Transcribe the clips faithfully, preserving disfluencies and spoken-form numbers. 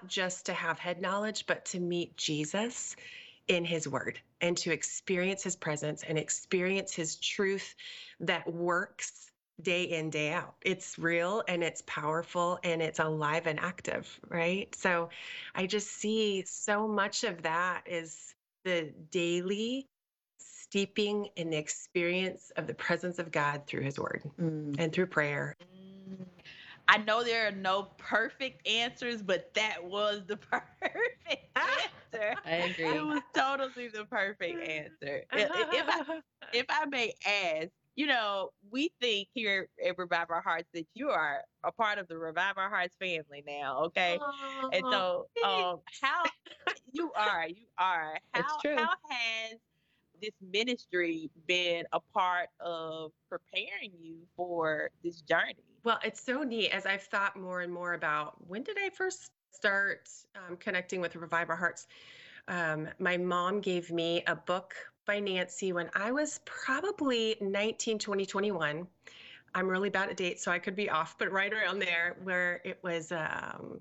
not just to have head knowledge, but to meet Jesus in his word and to experience his presence and experience his truth that works day in, day out. It's real and it's powerful and it's alive and active, right? So I just see so much of that is the daily steeping in the experience of the presence of God through his word Mm. and through prayer. Mm. I know there are no perfect answers, but that was the perfect answer. I It agree. was totally the perfect answer. I- i- If I if I may ask, you know, we think here at Revive Our Hearts that you are a part of the Revive Our Hearts family now, okay? And Oh, so, um, thanks. how you are, you are. It's How true. how has this ministry been a part of preparing you for this journey? Well, it's so neat as I've thought more and more about when did I first start um, connecting with Revive Our Hearts. Um, my mom gave me a book by Nancy when I was probably nineteen, twenty, twenty-one. I'm really bad at dates, so I could be off, but right around there, where it was um,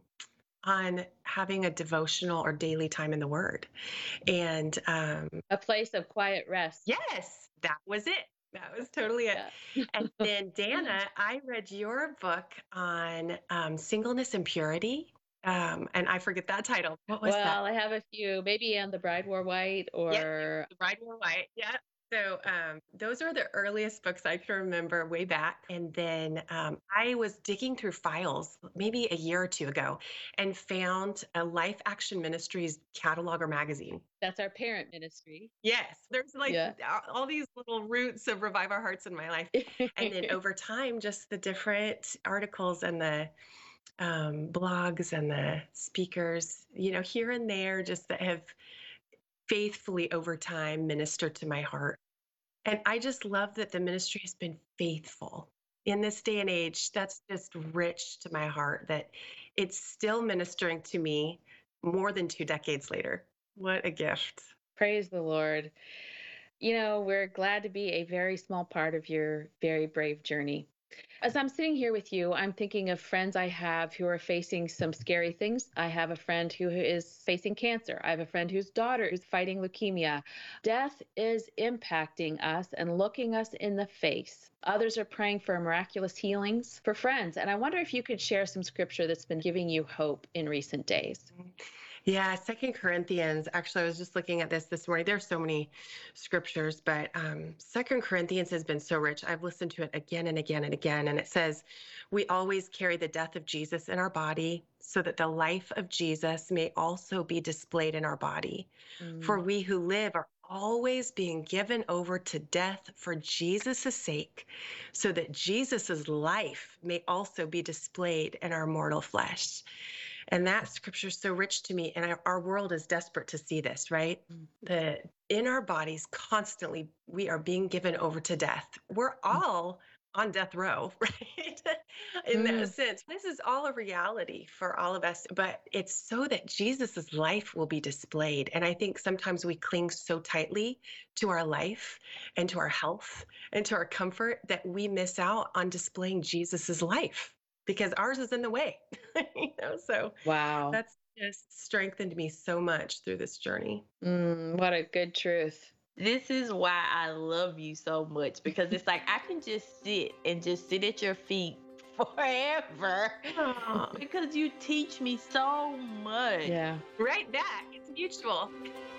on having a devotional or daily time in the Word. And um, A place of quiet rest. yes, that was it. That was totally it. Yeah. And then, Dana, I read your book on um, singleness and purity. Um, and I forget that title. What was that? Well, I have a few, maybe on The Bride Wore White Yep, or The Bride Wore White. Yep. So um, those are the earliest books I can remember way back. And then um, I was digging through files maybe a year or two ago and found a Life Action Ministries catalog or magazine. that's our parent ministry. Yes, there's like Yeah. a- all these little roots of Revive Our Hearts in my life. And then over time, just the different articles and the um, blogs and the speakers, you know, here and there, just that have faithfully over time ministered to my heart. And I just love that the ministry has been faithful in this day and age. That's just rich to my heart that it's still ministering to me more than two decades later. What a gift. Praise the Lord. You know, we're glad to be a very small part of your very brave journey. As I'm sitting here with you, I'm thinking of friends I have who are facing some scary things. I have a friend who is facing cancer. I have a friend whose daughter is fighting leukemia. Death is impacting us and looking us in the face. Others are praying for miraculous healings for friends. And I wonder if you could share some scripture that's been giving you hope in recent days. Yeah, Second Corinthians. Actually, I was just looking at this this morning. There's so many scriptures, but um, Second Corinthians has been so rich. I've listened to it again and again and again, and it says, "We always carry the death of Jesus in our body, so that the life of Jesus may also be displayed in our body. For Mm. we who live are always being given over to death for Jesus' sake, so that Jesus' life may also be displayed in our mortal flesh." And that scripture is so rich to me. And our, our world is desperate to see this, right? Mm. The in our bodies, constantly, we are being given over to death. We're all on death row, right? In that Mm. sense, this is all a reality for all of us, but it's so that Jesus's life will be displayed. And I think sometimes we cling so tightly to our life and to our health and to our comfort that we miss out on displaying Jesus's life because ours is in the way. You know, so Wow. that's just strengthened me so much through this journey. Mm, what a good truth. This is why I love you so much because it's like I can just sit and just sit at your feet forever Oh, because you teach me so much. Yeah. right back. It's mutual.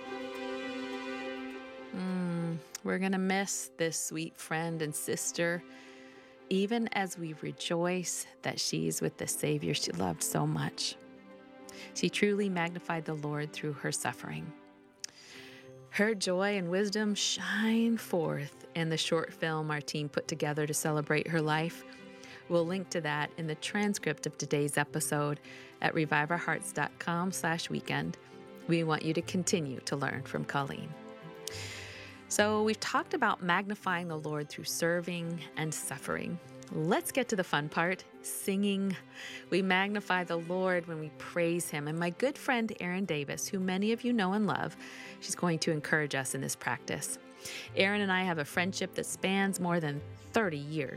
Mm, we're going to miss this sweet friend and sister, even as we rejoice that she's with the Savior she loved so much. She truly magnified the Lord through her suffering. Her joy and wisdom shine forth in the short film our team put together to celebrate her life. We'll link to that in the transcript of today's episode at reviveourhearts.com slash weekend. We want you to continue to learn from Colleen. So we've talked about magnifying the Lord through serving and suffering. Let's get to the fun part, singing. We magnify the Lord when we praise him. And my good friend, Erin Davis, who many of you know and love, she's going to encourage us in this practice. Erin and I have a friendship that spans more than thirty years.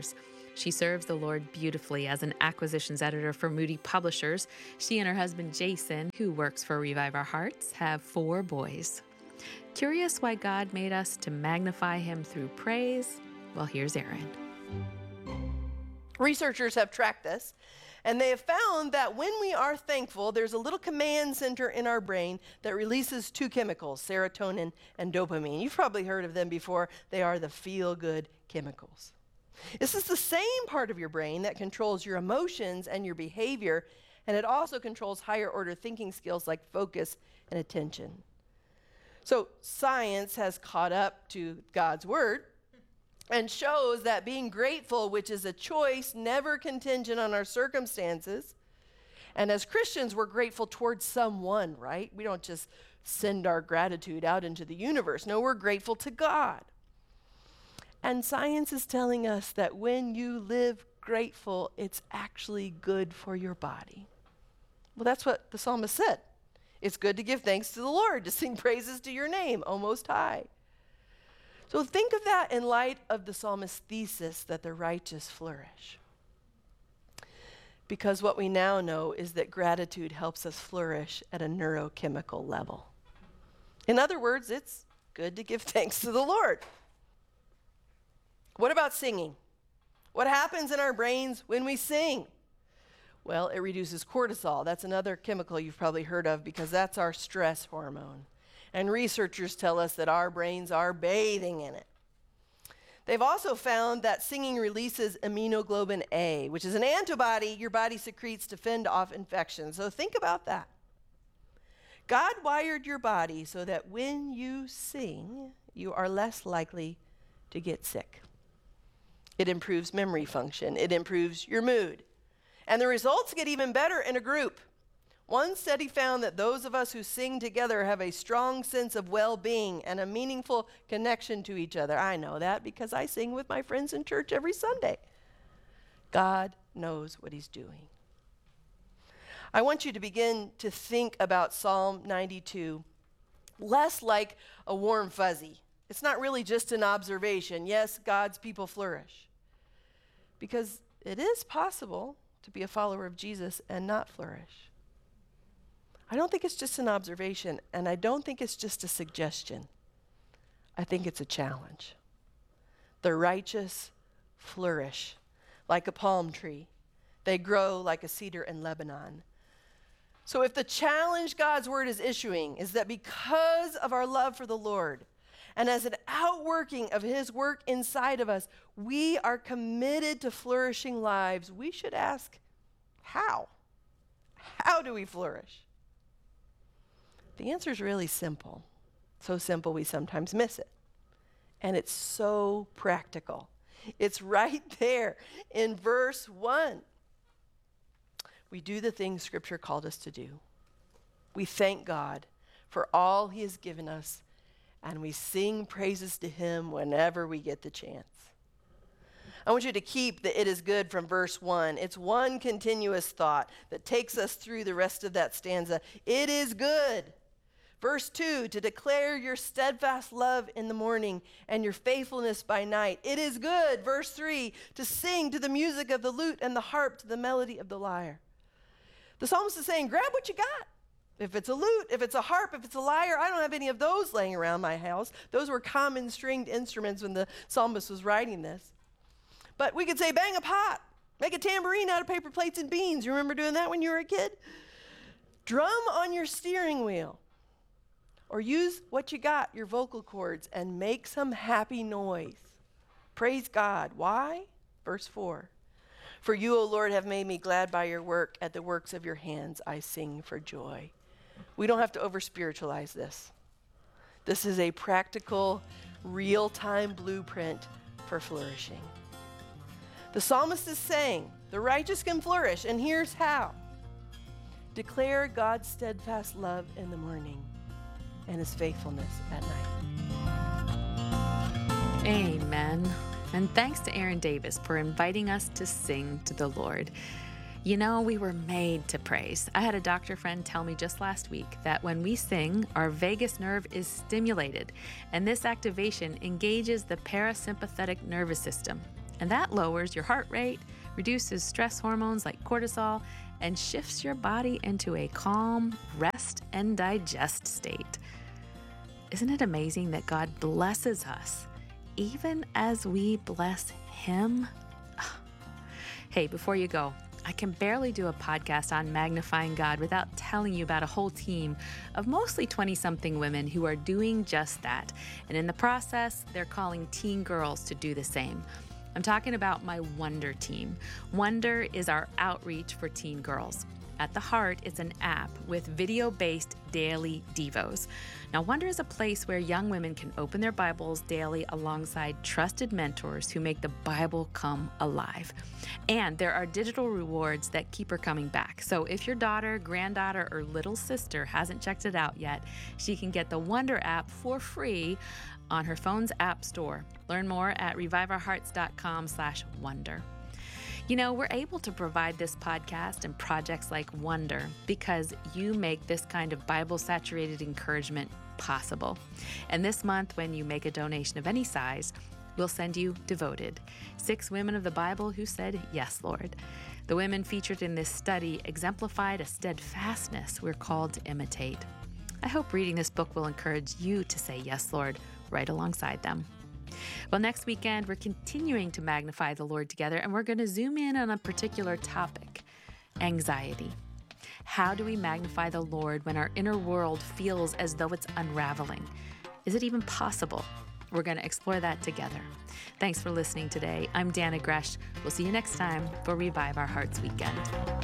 She serves the Lord beautifully as an acquisitions editor for Moody Publishers. She and her husband, Jason, who works for Revive Our Hearts, have four boys. Curious why God made us to magnify him through praise? Well, here's Erin. Researchers have tracked this, and they have found that when we are thankful, there's a little command center in our brain that releases two chemicals, serotonin and dopamine. You've probably heard of them before. They are the feel-good chemicals. This is the same part of your brain that controls your emotions and your behavior, and it also controls higher order thinking skills like focus and attention. So science has caught up to God's word and shows that being grateful, which is a choice never contingent on our circumstances, and as Christians, we're grateful towards someone, right? We don't just send our gratitude out into the universe. No, we're grateful to God. And science is telling us that when you live grateful, it's actually good for your body. Well, that's what the psalmist said. It's good to give thanks to the Lord, to sing praises to your name, O Most High. So think of that in light of the psalmist's thesis that the righteous flourish. Because what we now know is that gratitude helps us flourish at a neurochemical level. In other words, it's good to give thanks to the Lord. What about singing? What happens in our brains when we sing? Well, it reduces cortisol. That's another chemical you've probably heard of because that's our stress hormone. And researchers tell us that our brains are bathing in it. They've also found that singing releases immunoglobulin A, which is an antibody your body secretes to fend off infections. So think about that. God wired your body so that when you sing, you are less likely to get sick. It improves memory function. It improves your mood. And the results get even better in a group. One study found that those of us who sing together have a strong sense of well-being and a meaningful connection to each other. I know that because I sing with my friends in church every Sunday. God knows what he's doing. I want you to begin to think about Psalm ninety-two less like a warm fuzzy. It's not really just an observation. Yes, God's people flourish. Because it is possible to be a follower of Jesus and not flourish. I don't think it's just an observation, and I don't think it's just a suggestion. I think it's a challenge. The righteous flourish like a palm tree. They grow like a cedar in Lebanon. So if the challenge God's word is issuing is that because of our love for the Lord, and as an outworking of his work inside of us, we are committed to flourishing lives, we should ask, how? How do we flourish? The answer is really simple. So simple we sometimes miss it. And it's so practical. It's right there in verse one. We do the things Scripture called us to do. We thank God for all he has given us, and we sing praises to him whenever we get the chance. I want you to keep the "it is good" from verse one. It's one continuous thought that takes us through the rest of that stanza. It is good. Verse two, to declare your steadfast love in the morning and your faithfulness by night. It is good. Verse three, to sing to the music of the lute and the harp to the melody of the lyre. The psalmist is saying, grab what you got. If it's a lute, if it's a harp, if it's a lyre, I don't have any of those laying around my house. Those were common stringed instruments when the psalmist was writing this. But we could say, bang a pot. Make a tambourine out of paper plates and beans. You remember doing that when you were a kid? Drum on your steering wheel. Or use what you got, your vocal cords, and make some happy noise. Praise God. Why? Verse four. For you, O Lord, have made me glad by your work. At the works of your hands I sing for joy. We don't have to over-spiritualize this. This is a practical, real-time blueprint for flourishing. The psalmist is saying, the righteous can flourish, and here's how. Declare God's steadfast love in the morning and his faithfulness at night. Amen. And thanks to Erin Davis for inviting us to sing to the Lord. You know, we were made to praise. I had a doctor friend tell me just last week that when we sing, our vagus nerve is stimulated, and this activation engages the parasympathetic nervous system. And that lowers your heart rate, reduces stress hormones like cortisol, and shifts your body into a calm, rest and digest state. Isn't it amazing that God blesses us even as we bless Him? Hey, before you go, I can barely do a podcast on magnifying God without telling you about a whole team of mostly twenty-something women who are doing just that. And in the process, they're calling teen girls to do the same. I'm talking about my Wonder team. Wonder is our outreach for teen girls. At the heart, it's an app with video-based daily devos. Now, Wonder is a place where young women can open their Bibles daily alongside trusted mentors who make the Bible come alive. And there are digital rewards that keep her coming back. So if your daughter, granddaughter, or little sister hasn't checked it out yet, she can get the Wonder app for free on her phone's app store. Learn more at revive our hearts dot com slash wonder. You know, we're able to provide this podcast and projects like Wonder because you make this kind of Bible-saturated encouragement possible. And this month, when you make a donation of any size, we'll send you Devoted, six women of the Bible who said, "Yes, Lord." The women featured in this study exemplified a steadfastness we're called to imitate. I hope reading this book will encourage you to say, "Yes, Lord," right alongside them. Well, next weekend, we're continuing to magnify the Lord together, and we're going to zoom in on a particular topic, anxiety. How do we magnify the Lord when our inner world feels as though it's unraveling? Is it even possible? We're going to explore that together. Thanks for listening today. I'm Dana Gresh. We'll see you next time for Revive Our Hearts Weekend.